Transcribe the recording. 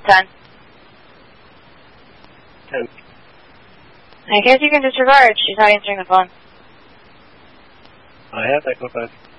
10. 10. I guess you can disregard. She's not answering the phone. I have Echo 5.